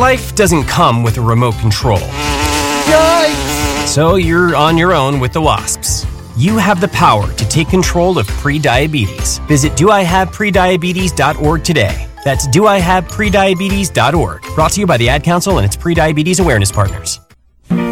Life doesn't come with a remote control. Yikes! So you're on your own with the wasps. You have the power to take control of prediabetes. Visit doihaveprediabetes.org today. That's doihaveprediabetes.org. Brought to you by the Ad Council and its Prediabetes Awareness Partners.